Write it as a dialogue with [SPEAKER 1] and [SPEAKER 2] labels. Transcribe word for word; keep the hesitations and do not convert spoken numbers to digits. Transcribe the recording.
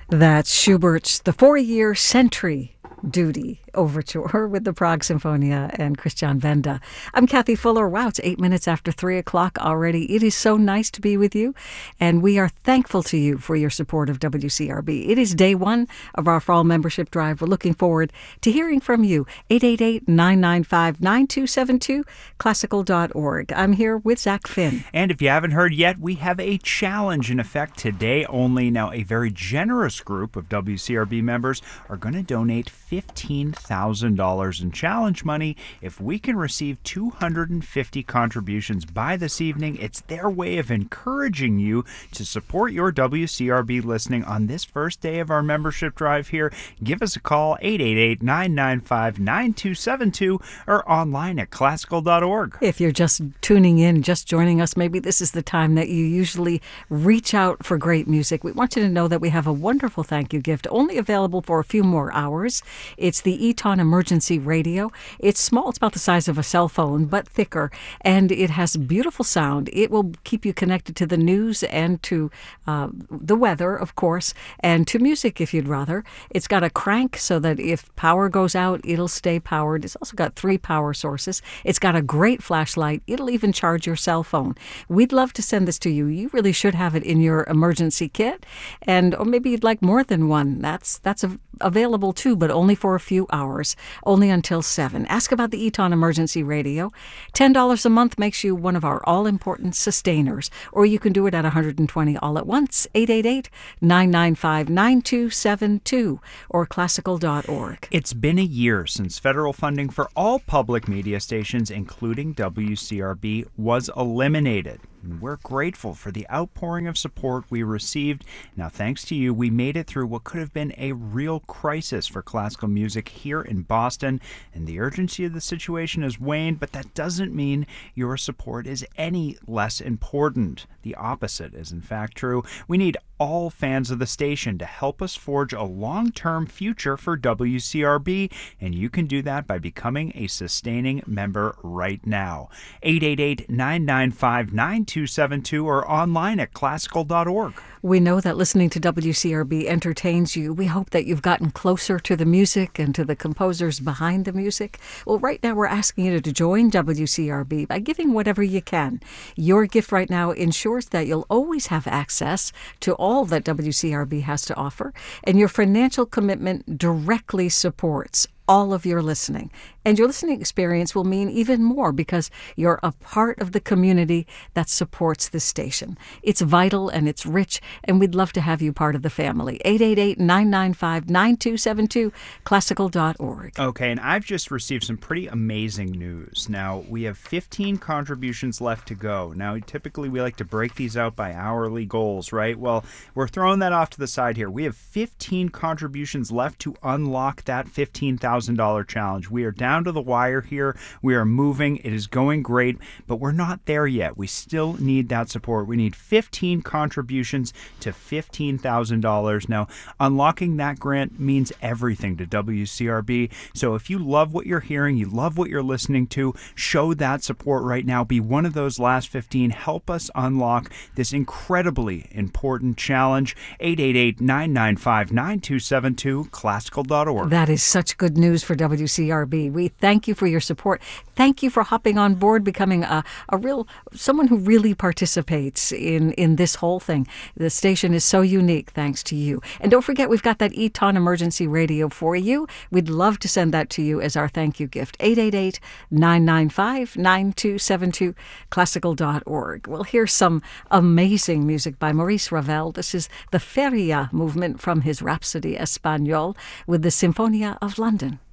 [SPEAKER 1] That's Schubert's The Four-Year Century Duty Overture with the Prague Sinfonia and Christian Venda. I'm Kathy Fuller. Wow, it's eight minutes after three o'clock already. It is so nice to be with you, and we are thankful to you for your support of W C R B. It is day one of our fall membership drive. We're looking forward to hearing from you. eight eight eight, nine nine five, nine two seven two, classical dot org. I'm here with Zach Finn.
[SPEAKER 2] And if you haven't heard yet, we have a challenge in effect today only. Now, a very generous group of W C R B members are going to donate fifteen thousand dollars in challenge money. If we can receive two hundred fifty contributions by this evening, it's their way of encouraging you to support your W C R B listening on this first day of our membership drive here. Give us a call, eight eight eight, nine nine five, nine two seven two, or online at classical dot org.
[SPEAKER 1] If you're just tuning in, just joining us, maybe this is the time that you usually reach out for great music. We want you to know that we have a wonderful thank you gift, only available for a few more hours. It's the Eton Emergency Radio. It's small. It's about the size of a cell phone, but thicker, and it has beautiful sound. It will keep you connected to the news and to uh, the weather, of course, and to music if you'd rather. It's got a crank so that if power goes out, it'll stay powered. It's also got three power sources. It's got a great flashlight. It'll even charge your cell phone. We'd love to send this to you. You really should have it in your emergency kit, and or maybe you'd like more than one. That's that's a available too, but only for a few hours, only until seven. Ask about the Eton Emergency Radio. ten dollars a month makes you one of our all-important sustainers, or you can do it at one hundred twenty all at once, eight eight eight, nine nine five, nine two seven two, or classical dot org.
[SPEAKER 2] It's been a year since federal funding for all public media stations, including W C R B, was eliminated. We're grateful for the outpouring of support we received. Now, thanks to you, we made it through what could have been a real crisis for classical music here in Boston, and the urgency of the situation has waned, but that doesn't mean your support is any less important. The opposite is, in fact, true. We need all fans of the station to help us forge a long-term future for W C R B, and you can do that by becoming a sustaining member right now. eight eight eight, nine nine five, nine two seven two or online at classical dot org.
[SPEAKER 1] We know that listening to W C R B entertains you. We hope that you've gotten closer to the music and to the composers behind the music. Well, right now we're asking you to join W C R B by giving whatever you can. Your gift right now ensures that you'll always have access to all that W C R B has to offer, and your financial commitment directly supports all of your listening. And your listening experience will mean even more because you're a part of the community that supports this station. It's vital and it's rich, and we'd love to have you part of the family. eight eight eight, nine nine five, nine two seven two, classical dot org.
[SPEAKER 2] Okay, and I've just received some pretty amazing news. Now, we have fifteen contributions left to go. Now, typically we like to break these out by hourly goals, right? Well, we're throwing that off to the side here. We have fifteen contributions left to unlock that fifteen thousand dollars challenge. We are down to the wire here. We are moving. It is going great, but we're not there yet. We still need that support. We need fifteen contributions to fifteen thousand dollars. Now, unlocking that grant means everything to W C R B. So if you love what you're hearing, you love what you're listening to, show that support right now. Be one of those last fifteen. Help us unlock this incredibly important challenge. eight eight eight, nine nine five, nine two seven two, classical dot org.
[SPEAKER 1] That is such good news for W C R B. We thank you for your support. Thank you for hopping on board, becoming a, a real, someone who really participates in, in this whole thing. The station is so unique thanks to you. And don't forget, we've got that Eton Emergency Radio for you. We'd love to send that to you as our thank you gift. eight eight eight, nine nine five, nine two seven two, classical dot org. We'll hear some amazing music by Maurice Ravel. This is the Feria movement from his Rhapsody Espagnole with the Sinfonia of London.